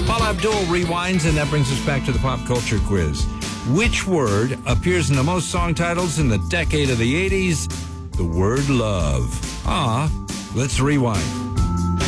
Paula Abdul rewinds, and that brings us back to the pop culture quiz. Which word appears in the most song titles in the decade of the 80s? The word love. Let's rewind.